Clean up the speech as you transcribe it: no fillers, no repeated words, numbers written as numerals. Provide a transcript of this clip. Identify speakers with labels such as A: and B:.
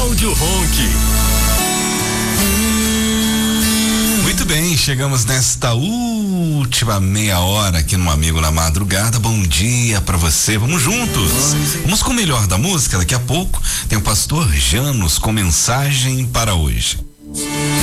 A: Cláudio Ronchi.
B: Muito bem, chegamos nesta última meia hora aqui no Amigo na Madrugada. Bom dia pra você, vamos juntos. Vamos com o melhor da música. Daqui a pouco tem o pastor Janos com mensagem para hoje.